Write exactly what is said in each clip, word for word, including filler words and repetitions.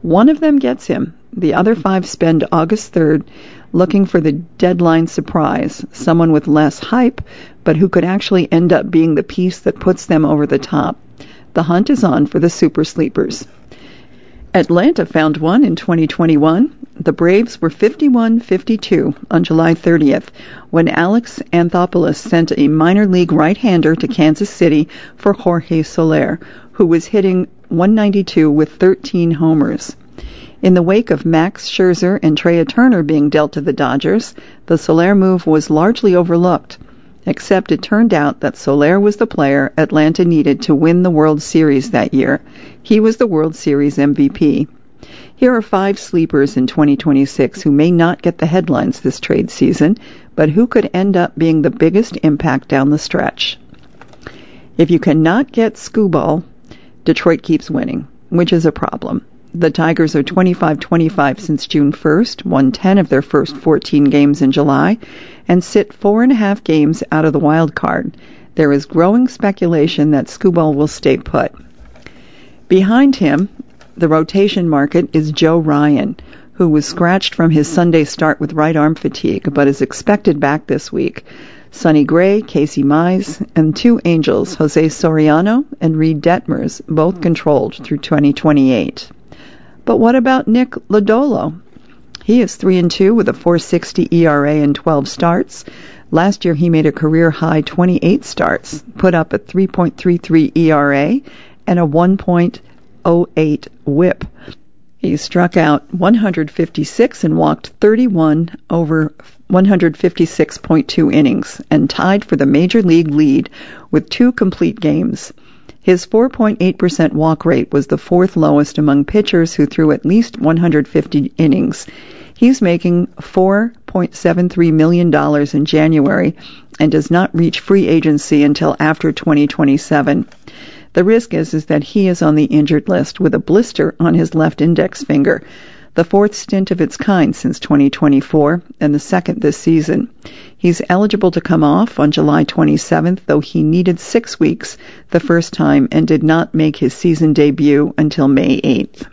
One of them gets him. The other five spend August third looking for the deadline surprise, someone with less hype, but who could actually end up being the piece that puts them over the top. The hunt is on for the super sleepers. Atlanta found one in twenty twenty-one. The Braves were fifty-one fifty-two on July thirtieth when Alex Anthopoulos sent a minor league right-hander to Kansas City for Jorge Soler, who was hitting one ninety-two with thirteen homers. In the wake of Max Scherzer and Trea Turner being dealt to the Dodgers, the Soler move was largely overlooked, except it turned out that Soler was the player Atlanta needed to win the World Series that year. He was the World Series M V P. Here are five sleepers in twenty twenty-six who may not get the headlines this trade season, but who could end up being the biggest impact down the stretch. If you cannot get Skubal, Detroit keeps winning, which is a problem. The Tigers are twenty-five twenty-five since June first, won ten of their first fourteen games in July, and sit four and a half games out of the wild card. There is growing speculation that Skubal will stay put. Behind him, the rotation market is Joe Ryan, who was scratched from his Sunday start with right arm fatigue, but is expected back this week. Sonny Gray, Casey Mize, and two Angels, Jose Soriano and Reed Detmers, both controlled through twenty twenty-eight. But what about Nick Lodolo? He is three and two with a four sixty E R A and twelve starts. Last year he made a career-high twenty-eight starts, put up a three point three three E R A and a one point oh eight whip. He struck out one hundred fifty-six and walked thirty-one over one hundred fifty-six point two innings and tied for the major league lead with two complete games. His four point eight percent walk rate was the fourth lowest among pitchers who threw at least one hundred fifty innings. He's making four point seven three million dollars in January and does not reach free agency until after twenty twenty-seven. The risk is, is that he is on the injured list with a blister on his left index finger, the fourth stint of its kind since twenty twenty-four and the second this season. He's eligible to come off on July twenty-seventh, though he needed six weeks the first time and did not make his season debut until May eighth.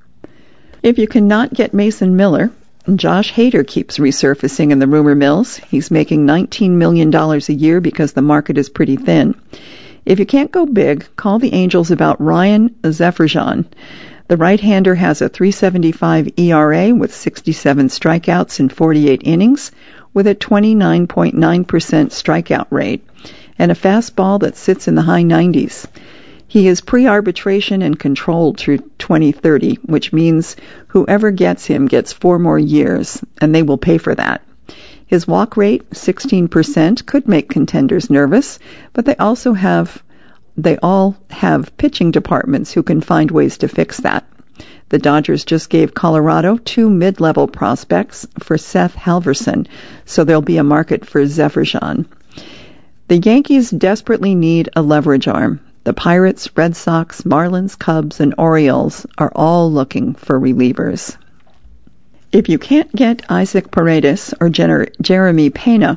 If you cannot get Mason Miller, Josh Hader keeps resurfacing in the rumor mills. He's making nineteen million dollars a year because the market is pretty thin. If you can't go big, call the Angels about Ryan Zefirjan. The right-hander has a three seventy-five E R A with sixty-seven strikeouts in forty-eight innings, with a twenty-nine point nine percent strikeout rate, and a fastball that sits in the high nineties. He is pre-arbitration and controlled through twenty thirty, which means whoever gets him gets four more years, and they will pay for that. His walk rate, sixteen percent, could make contenders nervous, but they also have They all have pitching departments who can find ways to fix that. The Dodgers just gave Colorado two mid-level prospects for Seth Halverson, so there'll be a market for Zefirjan. The Yankees desperately need a leverage arm. The Pirates, Red Sox, Marlins, Cubs, and Orioles are all looking for relievers. If you can't get Isaac Paredes or Jer- Jeremy Pena,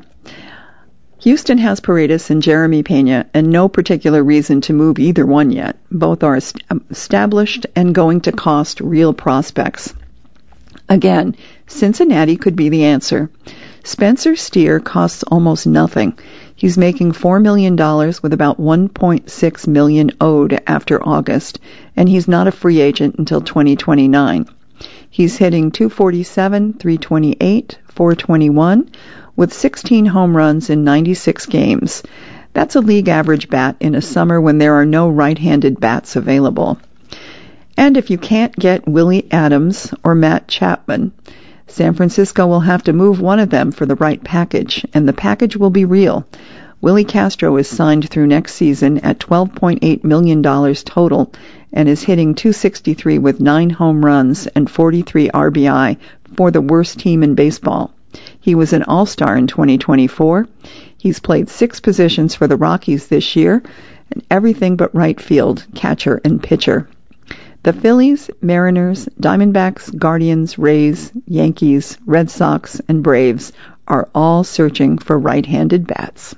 Houston has Paredes and Jeremy Pena, and no particular reason to move either one yet. Both are est- established and going to cost real prospects. Again, Cincinnati could be the answer. Spencer Steer costs almost nothing. He's making four million dollars with about one point six million dollars owed after August, and he's not a free agent until twenty twenty-nine. He's hitting two forty-seven, three twenty-eight, four twenty-one, with sixteen home runs in ninety-six games. That's a league average bat in a summer when there are no right-handed bats available. And if you can't get Willie Adams or Matt Chapman, San Francisco will have to move one of them for the right package, and the package will be real. Willie Castro is signed through next season at twelve point eight million dollars total and is hitting two sixty-three with nine home runs and forty-three R B I for the worst team in baseball. He was an all-star in twenty twenty-four. He's played six positions for the Rockies this year, and everything but right field, catcher, and pitcher. The Phillies, Mariners, Diamondbacks, Guardians, Rays, Yankees, Red Sox, and Braves are all searching for right-handed bats.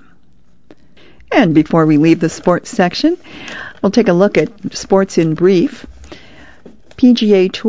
And before we leave the sports section, we'll take a look at sports in brief. P G A Tour